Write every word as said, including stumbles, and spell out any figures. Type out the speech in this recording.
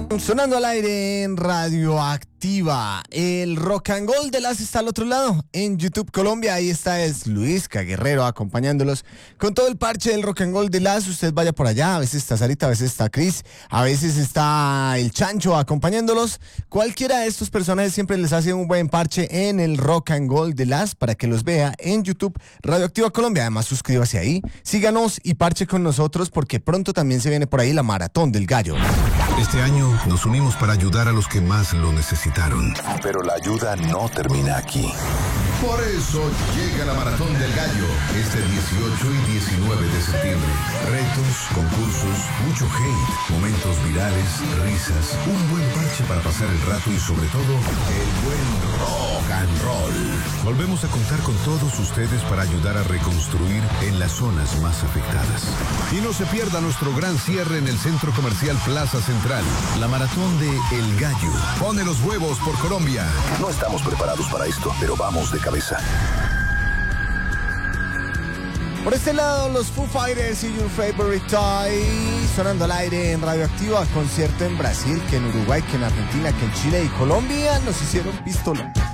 Sonando al aire en Radioactiva. El Rock and Gold de Las está al otro lado, en YouTube Colombia. Ahí está, es Luisca Guerrero acompañándolos con todo el parche del Rock and Gold de Las. Usted vaya por allá, a veces está Sarita, a veces está Chris, a veces está el Chancho acompañándolos. Cualquiera de estos personajes siempre les hace un buen parche en el Rock and Gold de Las para que los vea en YouTube Radioactiva Colombia. Además, suscríbase ahí, síganos y parche con nosotros porque pronto también se viene por ahí la Maratón del Gallo. Este año nos unimos para ayudar a los que más lo necesitaron. Pero la ayuda no termina aquí. Por eso llega la Maratón del Gallo este dieciocho y diecinueve de septiembre. Retos, concursos, mucho hate, momentos virales, risas, un buen parche para pasar el rato y sobre todo, el buen rock and roll. Volvemos a contar con todos ustedes para ayudar a reconstruir en las zonas más afectadas. Y no se pierda nuestro gran cierre en el Centro Comercial Plaza Central. La Maratón de El Gallo. Pone los huevos por Colombia. No estamos preparados para esto, pero vamos de cabeza. Por este lado, los Foo Fighters y Your Favorite Toy sonando al aire en Radioactiva. Concierto en Brasil, que en Uruguay, que en Argentina, que en Chile y Colombia nos hicieron pistolas.